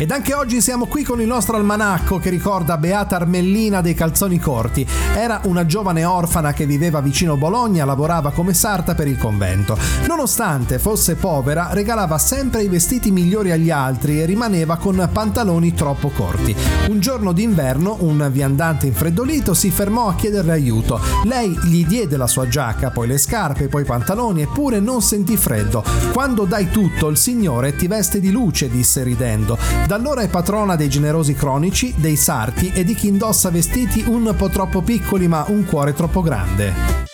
Ed anche oggi siamo qui con il nostro almanacco che ricorda Beata Armellina dei calzoni corti. Era una giovane orfana che viveva vicino Bologna, lavorava come sarta per il convento. Nonostante fosse povera, regalava sempre i vestiti migliori agli altri e rimaneva con pantaloni troppo corti. Un giorno d'inverno un viandante infreddolito si fermò a chiederle aiuto. Lei gli diede la sua giacca, poi le scarpe, poi i pantaloni, eppure non sentì freddo. Quando dai tutto, il Signore ti veste di luce, disse ridendo. Da allora è patrona dei generosi cronici, dei sarti e di chi indossa vestiti un po' troppo piccoli ma un cuore troppo grande.